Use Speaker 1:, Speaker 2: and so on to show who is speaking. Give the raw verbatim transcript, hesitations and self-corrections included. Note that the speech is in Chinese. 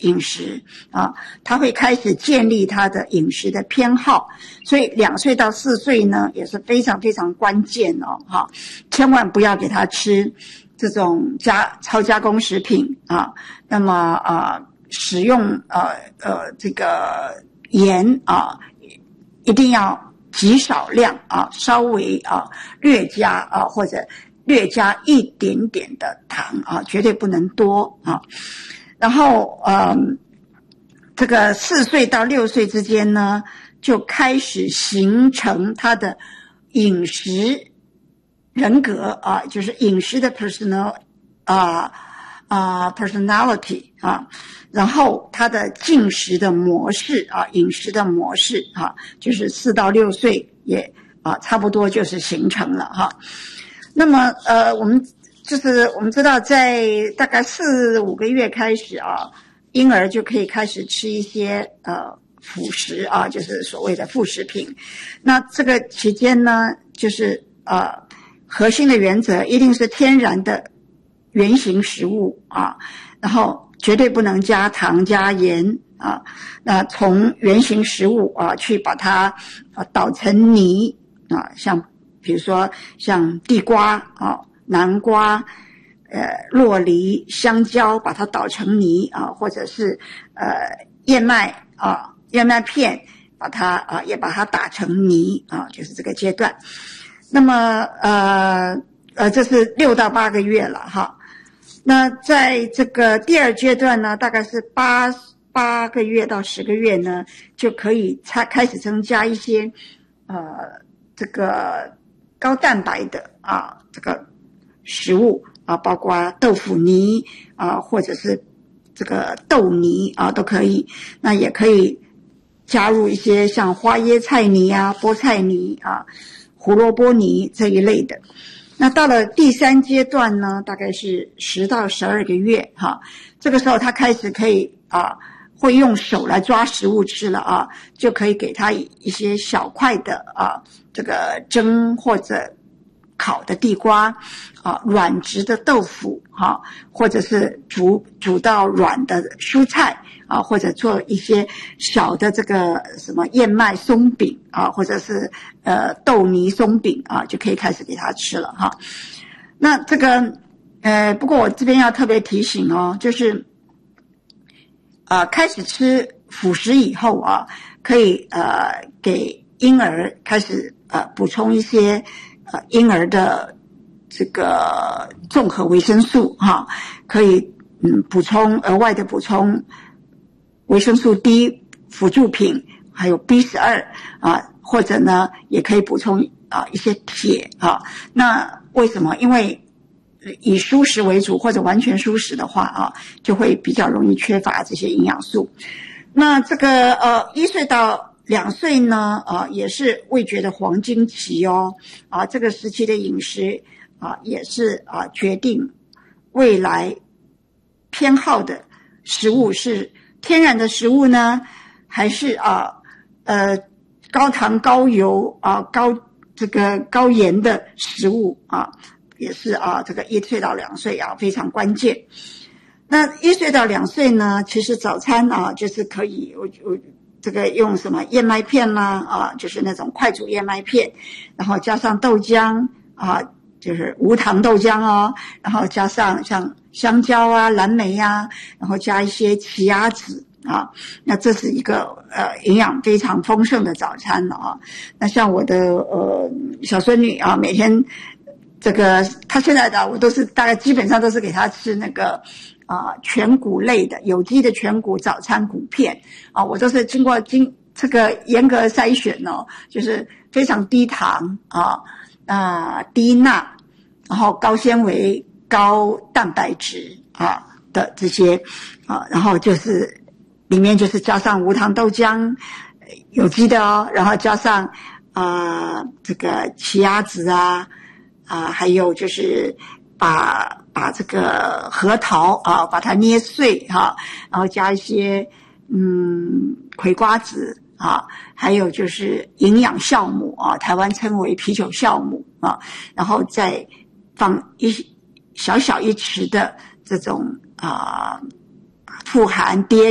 Speaker 1: 饮食啊，他会开始建立他的饮食的偏好，所以两岁到四岁呢也是非常非常关键哦，哈，千万不要给他吃这种加超加工食品啊，那么啊使用呃呃这个盐啊一定要极少量啊，稍微啊略加啊或者略加一点点的糖啊，绝对不能多啊。然后呃这个四岁到六岁之间呢，就开始形成他的饮食人格啊，就是饮食的 personal 啊啊 personality 啊，然后他的进食的模式啊，饮食的模式啊，就是四到六岁也啊差不多就是形成了哈。那么呃我们就是我们知道在大概四五个月开始啊，婴儿就可以开始吃一些呃辅食啊，就是所谓的副食品。那这个期间呢，就是呃核心的原则一定是天然的原型食物啊，然后绝对不能加糖加盐啊。那从原型食物啊去把它啊捣成泥啊，像比如说像地瓜啊、南瓜、呃洛梨、香蕉，把它捣成泥啊，或者是呃燕麦啊、燕麦片，把它啊也把它打成泥啊，就是这个阶段。那么呃呃这是六到八个月了哈。那在这个第二阶段呢，大概是八八个月到十个月呢，就可以开开始增加一些呃这个高蛋白的啊这个食物啊，包括豆腐泥啊，或者是这个豆泥啊都可以。那也可以加入一些像花椰菜泥啊、菠菜泥啊、胡萝卜泥这一类的。那到了第三阶段呢，大概是十到十二个月哈，这个时候他开始可以啊会用手来抓食物吃了啊，就可以给他一些小块的啊这个蒸或者烤的地瓜啊，软质的豆腐哈，或者是煮煮到软的蔬菜啊，或者做一些小的这个什么燕麦松饼啊，或者是呃豆泥松饼啊，就可以开始给他吃了哈。那这个呃，不过我这边要特别提醒哦，就是呃开始吃辅食以后啊，可以呃给婴儿开始呃补充一些呃婴儿的这个综合维生素哈，可以嗯补充额外的补充维生素 D 辅助品，还有 B 十二 啊，或者呢也可以补充啊一些铁啊。那为什么？因为以蔬食为主或者完全蔬食的话啊，就会比较容易缺乏这些营养素。那这个呃一岁到两岁呢啊也是味觉的黄金期哦啊，这个时期的饮食啊也是啊决定未来偏好的食物是天然的食物呢，还是啊呃高糖高油啊高这个高盐的食物啊，也是啊这个一岁到两岁啊非常关键。那一岁到两岁呢，其实早餐啊就是可以我我这个用什么燕麦片啦啊，就是那种快煮燕麦片，然后加上豆浆啊，就是无糖豆浆哦，然后加上像香蕉啊、蓝莓啊，然后加一些奇亚籽啊，那这是一个呃营养非常丰盛的早餐了啊。那像我的呃小孙女啊，每天这个她现在的我都是大概基本上都是给她吃那个啊全谷类的有机的全谷早餐谷片啊，我都是经过经这个严格筛选哦，就是非常低糖啊啊低钠，然后高纤维、高蛋白质啊的这些啊，然后就是里面就是加上无糖豆浆，有机的哦，然后加上啊这个奇亚籽啊啊，还有就是把把这个核桃啊把它捏碎哈、啊，然后加一些嗯葵瓜子啊，还有就是营养酵母啊，台湾称为啤酒酵母啊，然后再放一小小一匙的这种啊富含 D